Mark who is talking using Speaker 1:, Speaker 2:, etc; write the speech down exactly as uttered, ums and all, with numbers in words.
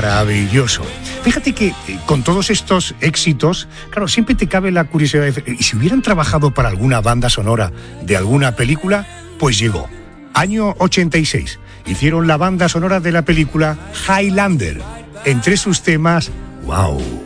Speaker 1: maravilloso. Fíjate que eh, con todos estos éxitos, claro, siempre te cabe la curiosidad de decir, ¿y si hubieran trabajado para alguna banda sonora de alguna película? Pues llegó. Año ochenta y seis. Hicieron la banda sonora de la película Highlander. Entre sus temas, ¡wow!